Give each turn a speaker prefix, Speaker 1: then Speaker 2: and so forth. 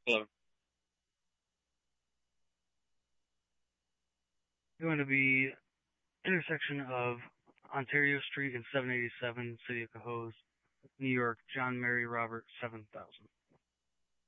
Speaker 1: Hello.
Speaker 2: Going to be intersection of Ontario Street and 787, City of Cohoes, New York, John Mary Robert 7000.